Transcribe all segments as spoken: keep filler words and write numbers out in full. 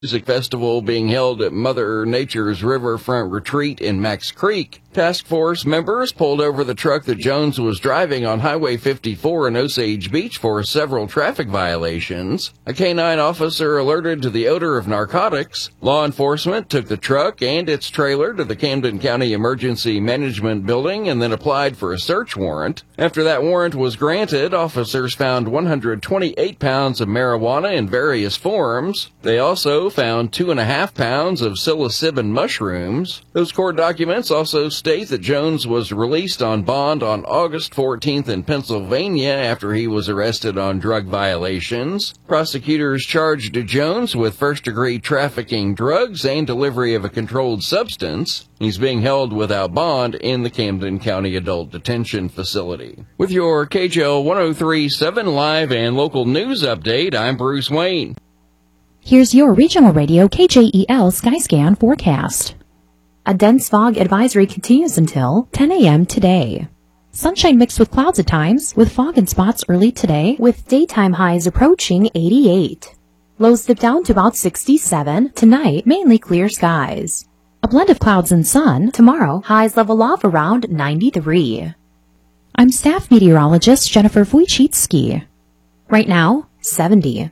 Music festival being held at Mother Nature's Riverfront Retreat in Max Creek. Task force members pulled over the truck that Jones was driving on Highway fifty-four in Osage Beach for several traffic violations. A canine officer alerted to the odor of narcotics. Law enforcement took the truck and its trailer to the Camden County Emergency Management Building and then applied for a search warrant. After that warrant was granted, officers found one hundred twenty-eight pounds of marijuana in various forms. They also found two and a half pounds of psilocybin mushrooms. Those court documents also state that Jones was released on bond on August fourteenth in Pennsylvania after he was arrested on drug violations. Prosecutors charged Jones with first-degree trafficking drugs and delivery of a controlled substance. He's being held without bond in the Camden County Adult Detention Facility. With your K J L one oh three point seven live and local news update, I'm Bruce Wayne. Here's your regional radio K J E L Skyscan forecast. A dense fog advisory continues until ten a.m. today. Sunshine mixed with clouds at times, with fog in spots early today, with daytime highs approaching eighty-eight. Lows dip down to about sixty-seven. Tonight, mainly clear skies. A blend of clouds and sun. Tomorrow, highs level off around ninety-three. I'm staff meteorologist Jennifer Wojcicki. Right now, seventy.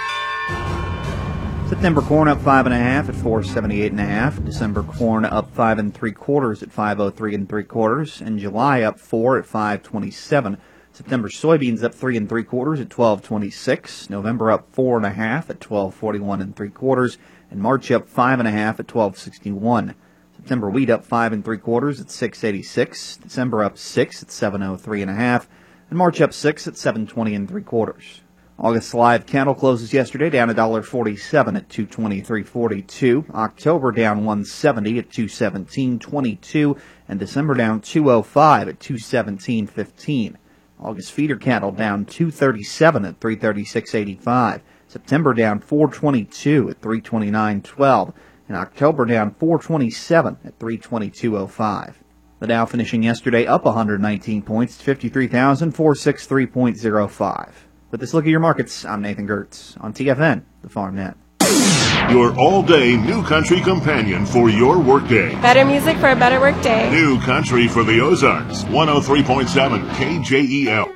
September corn up five and a half at four seventy-eight and a half. December corn up five and three quarters at five oh three and three quarters. And July up four at five twenty-seven. September soybeans up three and three quarters at twelve twenty-six. November up four and a half at twelve forty-one and three quarters. And March up five and a half at twelve sixty-one. September wheat up five and three quarters at six eighty-six. December up six at seven oh three and a half. And March up six at seven twenty and three quarters. August live cattle closes yesterday down one dollar forty-seven at two twenty-three forty-two. October down one seventy at two seventeen twenty-two, and December down two oh five at two seventeen fifteen. August feeder cattle down two thirty-seven at three thirty-six eighty-five. September down four twenty-two at three twenty-nine twelve, and October down four twenty-seven at three twenty-two oh five. The Dow finishing yesterday up one hundred nineteen points to fifty-three thousand four hundred sixty-three point oh five. With this look at your markets, I'm Nathan Gertz on T F N, the Farm Net. Your all-day New Country companion for your workday. Better music for a better workday. New Country for the Ozarks, one oh three point seven K J E L.